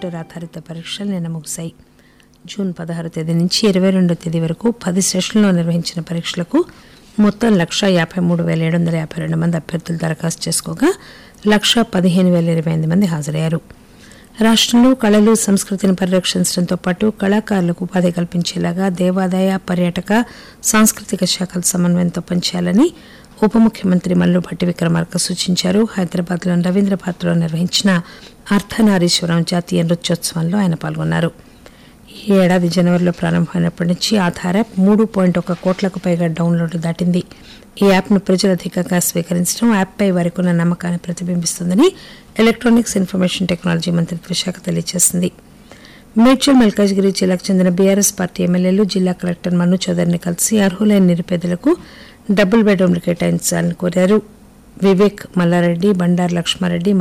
Computer ఆధారిత పరీక్షలు నిన్న ముగిశాయి. జూన్ 16 తేదీ నుంచి 22 తేదీ వరకు 10 సెషన్లలో నిర్వహించిన పరీక్షలకు మొత్తం 1,53,752 మంది అభ్యర్థులు దరఖాస్తు చేసుకోగా 1,15,028 మంది హాజరయ్యారు. రాష్టంలో కళలు, సంస్కృతిని పరిరక్షించడంతో పాటు కళాకారులకు ఉపాధి కల్పించేలాగా దేవాదాయ, పర్యాటక, సాంస్కృతిక శాఖల సమన్వయంతో పనిచేయాలని ఉప ముఖ్యమంత్రి మల్లుభట్టి విక్రమార్క సూచించారు. హైదరాబాద్లోని రవీంద్ర భారతిలో నిర్వహించిన అర్ధనారీశ్వరం జాతీయ నృత్యోత్సవంలో ఆయన పాల్గొన్నారు. ఈ ఏడాది జనవరిలో ప్రారంభమైనప్పటి నుంచి ఆధార్ యాప్ 3.1 కోట్లకు పైగా డౌన్లోడ్లు దాటింది. ఈ యాప్ను ప్రజలు అధికంగా స్వీకరించడం యాప్పై వారికి ఉన్న నమ్మకాన్ని ప్రతిబింబిస్తుందని ఎలక్ట్రానిక్స్, ఇన్ఫర్మేషన్ టెక్నాలజీ మంత్రిత్వ శాఖ తెలియజేసింది. మేడ్చల్, మల్కాజ్గిరి జిల్లాకు చెందిన బీఆర్ఎస్ పార్టీ ఎమ్మెల్యేలు జిల్లా కలెక్టర్ మను చౌదరిని కలిసి అర్హులైన నిరుపేదలకు డబుల్ బెడ్రూమ్లు కేటాయించాలని కోరారు. వివేక్, మల్లారెడ్డి, బండారు లక్ష్మారెడ్డి,